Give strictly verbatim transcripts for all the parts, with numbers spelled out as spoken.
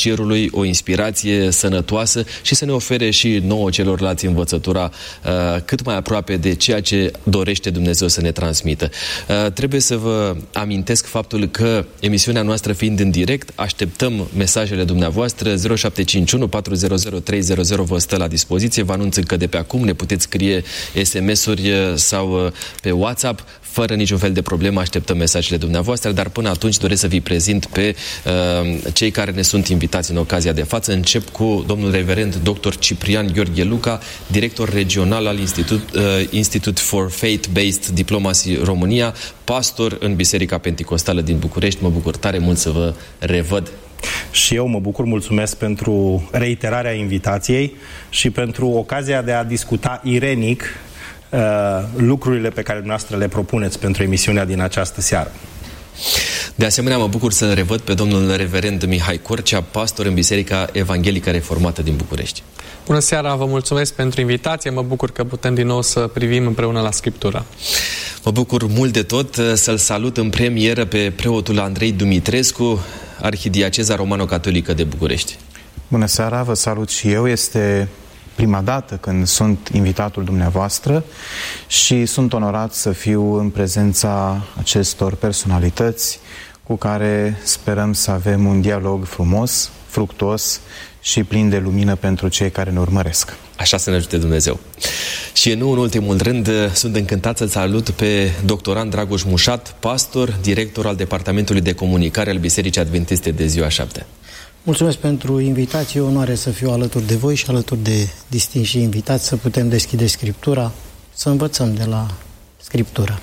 cerului, o inspirație sănătoasă și să ne ofere și nouă celorlalți învățătura uh, cât mai aproape de ceea ce dorește Dumnezeu să ne transmită. Uh, trebuie să vă amintesc faptul că emisiunea noastră fiind în direct, așteptăm mesajele dumneavoastră. Zero șapte cinci unu patru zero zero trei zero zero vă stă la dispoziție. Vă anunț încă de pe acum, ne puteți scrie S M S-uri sau pe WhatsApp. Fără niciun fel de problemă așteptăm mesajele dumneavoastră, dar până atunci doresc să vi prezint pe uh, cei care ne sunt invitați în ocazia de față. Încep cu domnul reverend doctor Ciprian Gheorghe Luca, director regional al Institut, uh, Institute for Faith-Based Diplomacy România, pastor în Biserica Penticostală din București. Mă bucur tare mult să vă revăd. Și eu mă bucur, mulțumesc pentru reiterarea invitației și pentru ocazia de a discuta irenic uh, lucrurile pe care dumneavoastră le propuneți pentru emisiunea din această seară. De asemenea, mă bucur să revăd pe domnul reverend Mihai Corcea, pastor în Biserica Evanghelică Reformată din București. Bună seara, vă mulțumesc pentru invitație, mă bucur că putem din nou să privim împreună la Scriptură. Mă bucur mult de tot să-l salut în premieră pe preotul Andrei Dumitrescu, arhidiaceza romano-catolică de București. Bună seara, vă salut și eu. Este prima dată când sunt invitatul dumneavoastră și sunt onorat să fiu în prezența acestor personalități cu care sperăm să avem un dialog frumos, fructuos și plin de lumină pentru cei care ne urmăresc. Așa să ne ajute Dumnezeu. Și nu în ultimul rând, sunt încântat să-l salut pe doctorand Dragoș Mușat, pastor, director al Departamentului de Comunicare al Bisericii Adventiste de Ziua Șapte. Mulțumesc pentru invitație, o onoare să fiu alături de voi și alături de distinși invitați, să putem deschide Scriptura, să învățăm de la Scriptură.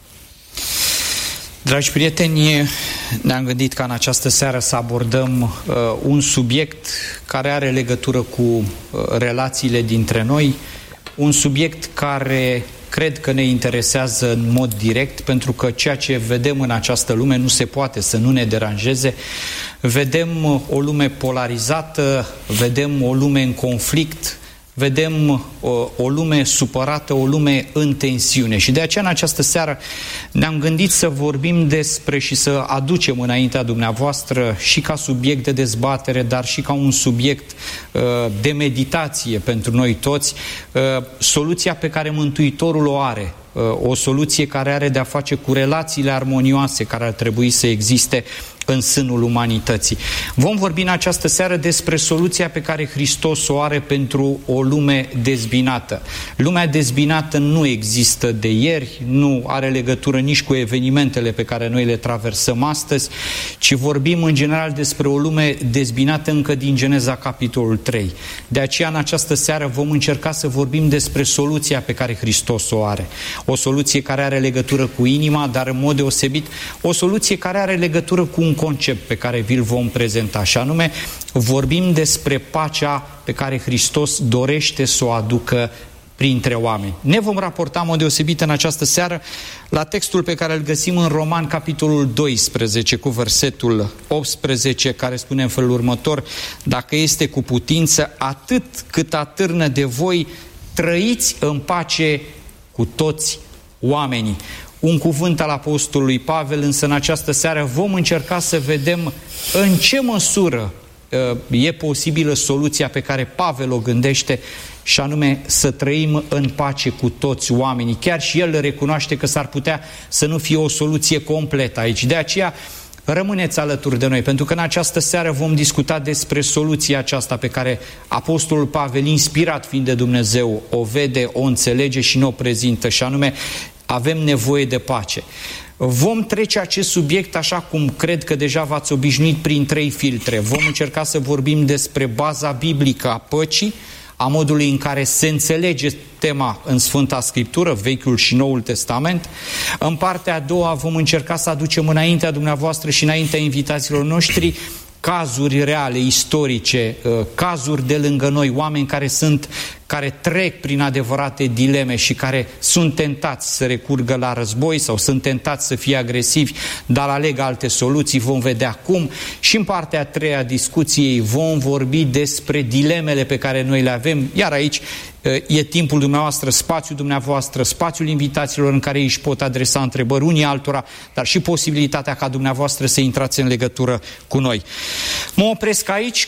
Dragi prieteni, ne-am gândit ca în această seară să abordăm uh, un subiect care are legătură cu uh, relațiile dintre noi, un subiect care cred că ne interesează în mod direct, pentru că ceea ce vedem în această lume nu se poate să nu ne deranjeze. Vedem o lume polarizată, vedem o lume în conflict, vedem o, o lume supărată, o lume în tensiune. Și de aceea în această seară ne-am gândit să vorbim despre și să aducem înaintea dumneavoastră și ca subiect de dezbatere, dar și ca un subiect uh, de meditație pentru noi toți, uh, soluția pe care Mântuitorul o are. O soluție care are de-a face cu relațiile armonioase care ar trebui să existe în sânul umanității. Vom vorbi în această seară despre soluția pe care Hristos o are pentru o lume dezbinată. Lumea dezbinată nu există de ieri, nu are legătură nici cu evenimentele pe care noi le traversăm astăzi, ci vorbim în general despre o lume dezbinată încă din Geneza capitolul trei. De aceea în această seară vom încerca să vorbim despre soluția pe care Hristos o are. O soluție care are legătură cu inima, dar în mod deosebit o soluție care are legătură cu un concept pe care vi-l vom prezenta, și anume vorbim despre pacea pe care Hristos dorește să o aducă printre oameni. Ne vom raporta în mod deosebit în această seară la textul pe care îl găsim în Roman, capitolul doisprezece, cu versetul optsprezece, care spune în felul următor: dacă este cu putință, atât cât atârnă de voi, trăiți în pace cu toți oamenii. Un cuvânt al apostolului Pavel, însă în această seară vom încerca să vedem în ce măsură uh, e posibilă soluția pe care Pavel o gândește, și anume să trăim în pace cu toți oamenii. Chiar și el recunoaște că s-ar putea să nu fie o soluție completă aici. De aceea rămâneți alături de noi, pentru că în această seară vom discuta despre soluția aceasta pe care apostolul Pavel, inspirat fiind de Dumnezeu, o vede, o înțelege și ne o prezintă, și anume avem nevoie de pace. Vom trece acest subiect așa cum cred că deja v-ați obișnuit, prin trei filtre. Vom încerca să vorbim despre baza biblică a păcii, a modului în care se înțelege tema în Sfânta Scriptură, Vechiul și Noul Testament. În partea a doua vom încerca să aducem înaintea dumneavoastră și înaintea invitațiilor noștri cazuri reale, istorice, cazuri de lângă noi, oameni care sunt, care trec prin adevărate dileme și care sunt tentați să recurgă la război sau sunt tentați să fie agresivi, dar aleg alte soluții. Vom vedea cum. Și în partea a treia a discuției vom vorbi despre dilemele pe care noi le avem, iar aici e timpul dumneavoastră, spațiul dumneavoastră, spațiul invitațiilor în care ei își pot adresa întrebări unii altora, dar și posibilitatea ca dumneavoastră să intrați în legătură cu noi. Mă opresc aici